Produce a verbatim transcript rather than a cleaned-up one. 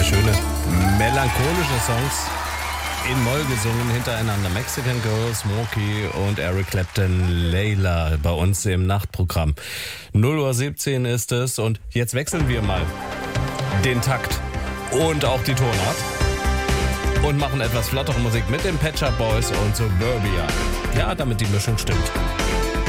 Zwei schöne melancholische Songs in Moll gesungen hintereinander. Mexican Girl, Smokey und Eric Clapton, Layla bei uns im Nachtprogramm. null Uhr siebzehn ist es und jetzt wechseln wir mal den Takt und auch die Tonart und machen etwas flottere Musik mit den Pet Shop Boys und Suburbia. Ja, damit die Mischung stimmt.